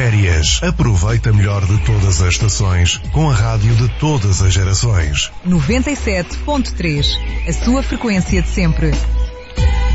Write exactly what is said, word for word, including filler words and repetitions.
férias. Aproveita melhor de todas as estações com a rádio de todas as gerações. noventa e sete ponto três, a sua frequência de sempre.